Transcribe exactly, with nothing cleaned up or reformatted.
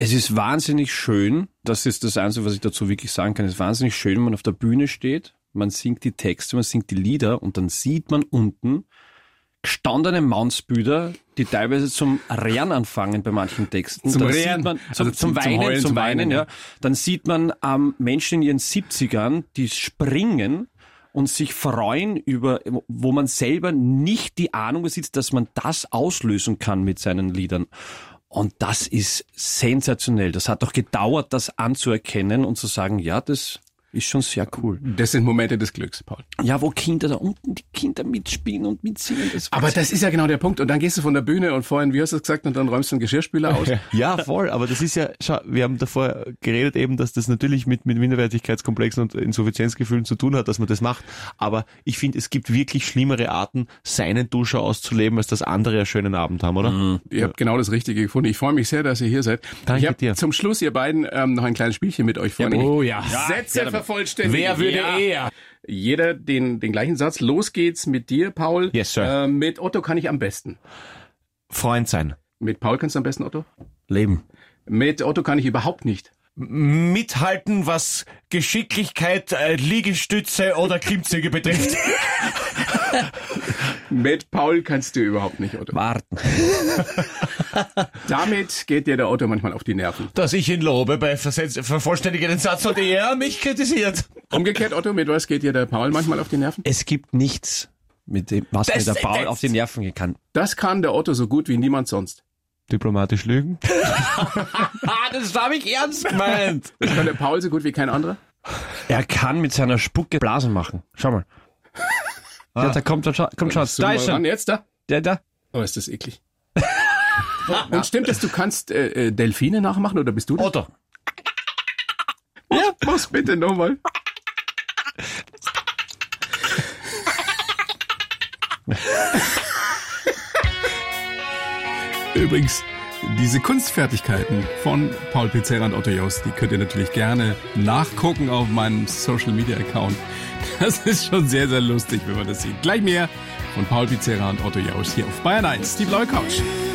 Es ist wahnsinnig schön, das ist das Einzige, was ich dazu wirklich sagen kann, es ist wahnsinnig schön, wenn man auf der Bühne steht, man singt die Texte, man singt die Lieder und dann sieht man unten gestandene Mannsbrüder, die teilweise zum Rennen anfangen bei manchen Texten. Zum Dann Rennen? sieht man, zum, Also zum, zum Weinen, Heulen, zum zum Weinen, Weinen, ja. ja. Dann sieht man ähm, Menschen in ihren siebzigern, die springen und sich freuen über, wo man selber nicht die Ahnung besitzt, dass man das auslösen kann mit seinen Liedern. Und das ist sensationell. Das hat doch gedauert, das anzuerkennen und zu sagen, ja, das ist schon sehr cool. Das sind Momente des Glücks, Paul. Ja, wo Kinder da unten, die Kinder mitspielen und mitsingen. Das Aber das ist ja genau der Punkt. Und dann gehst du von der Bühne und vorhin, wie hast du es gesagt, und dann räumst du einen Geschirrspüler aus. Ja, voll. Aber das ist ja, schau, wir haben davor geredet eben, dass das natürlich mit, mit Minderwertigkeitskomplexen und Insuffizienzgefühlen zu tun hat, dass man das macht. Aber ich finde, es gibt wirklich schlimmere Arten, seinen Duscher auszuleben, als dass andere einen schönen Abend haben, oder? Mhm. Ihr habt genau das Richtige gefunden. Ich freue mich sehr, dass ihr hier seid. Danke ich habe dir. zum Schluss, ihr beiden, ähm, noch ein kleines Spielchen mit euch vor. Oh ja. Sätze vervollständigen. Wer würde ja. eher? Jeder den, den gleichen Satz. Los geht's mit dir, Paul. Yes, sir. Äh, mit Otto kann ich am besten. Freund sein. Mit Paul kannst du am besten, Otto? Leben. Mit Otto kann ich überhaupt nicht. Mithalten, was Geschicklichkeit, äh, Liegestütze oder Klimmzüge betrifft. Mit Paul kannst du überhaupt nicht, Otto. Warten. Damit geht dir der Otto manchmal auf die Nerven. Dass ich ihn lobe bei Versetz- vervollständigenden Satz und er mich kritisiert. Umgekehrt, Otto, mit was geht dir der Paul manchmal auf die Nerven? Es gibt nichts, mit dem, was Das- mir der Paul das- auf die Nerven gehen kann. Das kann der Otto so gut wie niemand sonst. Diplomatisch lügen. Ah, das habe ich ernst gemeint. Das kann der Paul so gut wie kein anderer. Er kann mit seiner Spucke Blasen machen. Schau mal. Ah. Ja, da kommt, da, kommt schon. Zoom Da mal ist ran, er. jetzt da. Der da. Oh, ist das eklig. Und stimmt es, du kannst äh, äh, Delfine nachmachen oder bist du das? Otto. Ja, mach's bitte nochmal. Übrigens, diese Kunstfertigkeiten von Paul Pizzerra und Otto Joost, die könnt ihr natürlich gerne nachgucken auf meinem Social Media Account. Das ist schon sehr, sehr lustig, wenn man das sieht. Gleich mehr von Paul Pizzerra und Otto Joost hier auf Bayern eins, die blaue Couch.